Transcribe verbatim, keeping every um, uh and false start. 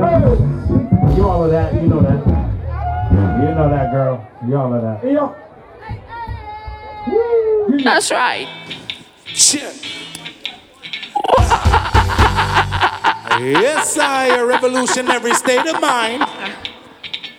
You all of that, you know that. You know that, girl. You all of that. Yo. That's right. Shit. Yes, I, a revolutionary state of mind.